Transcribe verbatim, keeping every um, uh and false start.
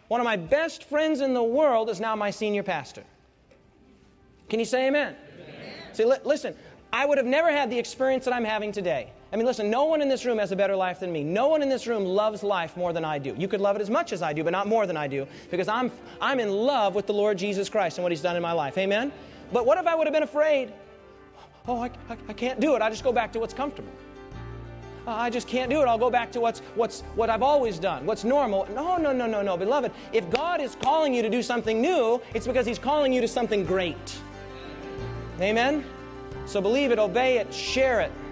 One of my best friends in the world is now my senior pastor. Can you say amen? Amen. See, li- listen, I would have never had the experience that I'm having today. I mean, listen, no one in this room has a better life than me. No one in this room loves life more than I do. You could love it as much as I do, but not more than I do, because I'm, I'm in love with the Lord Jesus Christ and what He's done in my life. Amen? But what if I would have been afraid? Oh, I, I, I can't do it. I just go back to what's comfortable. Uh, I just can't do it. I'll go back to what's, what's, what I've always done, what's normal. No, no, no, no, no. Beloved, if God is calling you to do something new, it's because He's calling you to something great. Amen? So believe it, obey it, share it.